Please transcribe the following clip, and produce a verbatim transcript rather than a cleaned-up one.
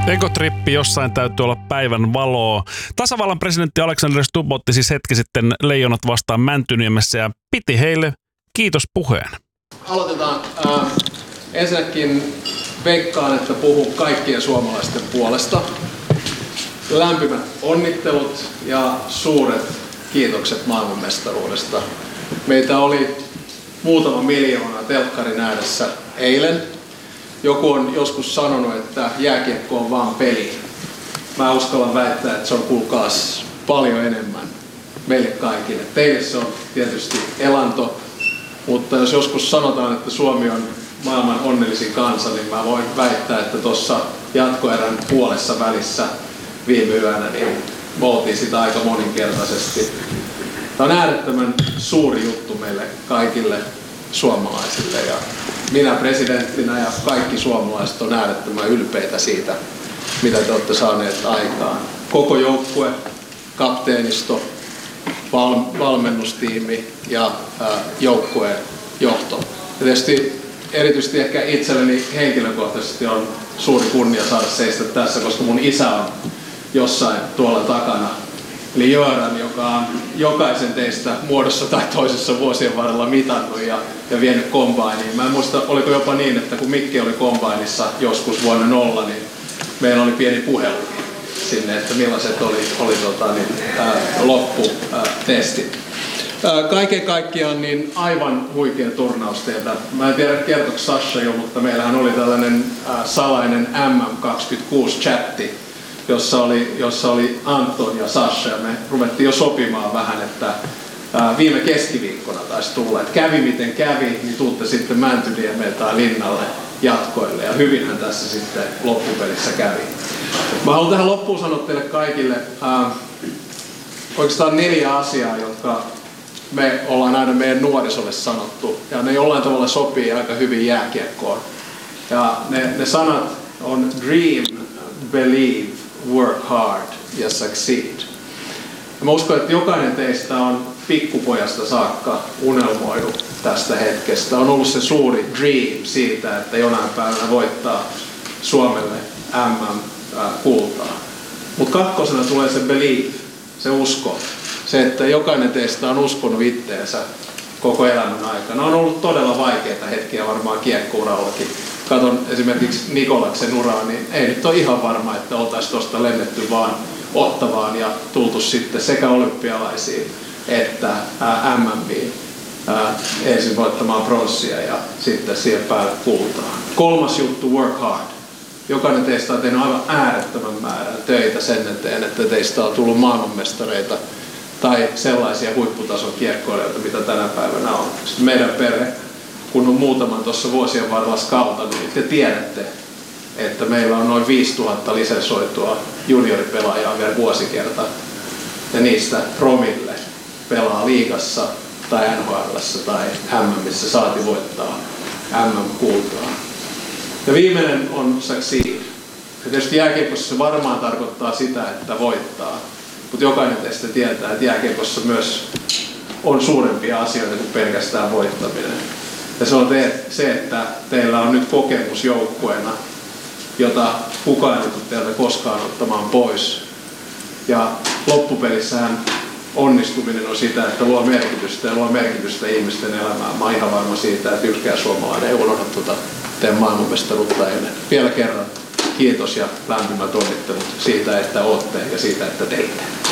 Egotrippi, jossain täytyy olla päivän valoa. Tasavallan presidentti Alexander Stubb otti siis hetki sitten Leijonat vastaan Mäntyniemessä ja piti heille kiitospuheen. Aloitetaan. Äh, ensinnäkin veikkaan, että puhun kaikkien suomalaisten puolesta. Lämpimät onnittelut ja suuret kiitokset maailmanmestaruudesta. Meitä oli muutama miljoona telkkarin ääressä eilen. Joku on joskus sanonut, että jääkiekko on vaan peli. Mä uskallan väittää, että se on kuulkaas paljon enemmän meille kaikille. Teille se on tietysti elanto, mutta jos joskus sanotaan, että Suomi on maailman onnellisin kansa, niin mä voin väittää, että tuossa jatkoerän puolessa välissä viime yönä niin me oltiin sitä aika moninkertaisesti. Tämä on äärettömän suuri juttu meille kaikille suomalaisille ja minä presidenttinä ja kaikki suomalaiset on äärettömän ylpeitä siitä, mitä te olette saaneet aikaan. Koko joukkue, kapteenisto, val- valmennustiimi ja ää, joukkueen johto. Ja tietysti erityisesti ehkä itselleni henkilökohtaisesti on suuri kunnia saada seistä tässä, koska mun isä on jossain tuolla takana. Eli Jöran, joka on jokaisen teistä muodossa tai toisessa vuosien varrella mitannut ja, ja vienyt kombainiin. Mä en muista, oliko jopa niin, että kun Mikki oli kombainissa joskus vuonna nolla, niin meillä oli pieni puhelu sinne, että millaiset oli, oli tota, niin, ää, lopputestit. Ää, kaiken kaikkiaan niin aivan huikea turnaus teiltä. Mä en tiedä, kertoiko Sasha jo, mutta meillähän oli tällainen ää, salainen M M kaksikymmentäkuusi chatti, jossa oli, jossa oli Anton ja Sasha, ja me ruvettiin jo sopimaan vähän, että ää, viime keskiviikkona taisi tulla, että kävi miten kävi, niin tuutte sitten Mäntyniemeen tai Linnalle jatkoille, ja hyvinhän tässä sitten loppupelissä kävi. Mä haluan tähän loppuun sanoa teille kaikille ää, oikeastaan neljä asiaa, jotka me ollaan aina meidän nuorisolle sanottu, ja ne jollain tavalla sopii aika hyvin jääkiekkoon. Ja ne, ne sanat on dream, believe, work hard ja succeed. Ja mä uskon, että jokainen teistä on pikkupojasta saakka unelmoinut tästä hetkestä. On ollut se suuri dream siitä, että jonain päivänä voittaa Suomelle M M-kultaa. Mutta kakkosena tulee se believe, se usko. Se, että jokainen teistä on uskonut itteensä koko elämän aikana. On ollut todella vaikeita hetkiä varmaan kiekkourallakin. Katon esimerkiksi Nikolaksen uraa, niin ei nyt ole ihan varma, että oltaisiin tuosta lennetty vaan Ottavaan ja tultu sitten sekä olympialaisiin että M M:iin ensin voittamaan pronssia ja sitten siihen päälle kultaa. Kolmas juttu, work hard. Jokainen teistä on tehnyt aivan äärettömän määrän töitä sen eteen, että teistä on tullut maailmanmestareita tai sellaisia huipputason kiekkoilijoita, mitä tänä päivänä on. Sitten meidän perhe, kun on muutaman tuossa vuosien varrella skautannut, niin te tiedätte, että meillä on noin viisituhatta lisensoitua junioripelaajaa vielä vuosikerta. Ja niistä promille pelaa liigassa tai N H L:ssä tai M M:issä saati voittaa M M-kultaa. Ja viimeinen on succeed. Ja tietysti jääkiekossa se varmaan tarkoittaa sitä, että voittaa. Mutta jokainen teistä tietää, että jääkiekossa myös on suurempia asioita kuin pelkästään voittaminen. Ja se on te, se, että teillä on nyt kokemus joukkueena, jota kukaan ei tule teiltä koskaan ottamaan pois. Ja loppupelissähän onnistuminen on sitä, että luo merkitystä ja luo merkitystä ihmisten elämään. Mä oon ihan varma siitä, että yksikään suomalainen ei unohda tuota teidän maailmanmestaruutta ennen. Vielä kerran kiitos ja lämpimät onnittelut siitä, että ootte ja siitä, että teitte.